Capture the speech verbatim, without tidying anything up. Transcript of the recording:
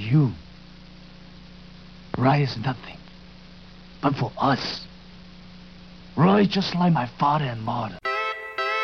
you, Roy is nothing. But for us, Roy just like my father and mother.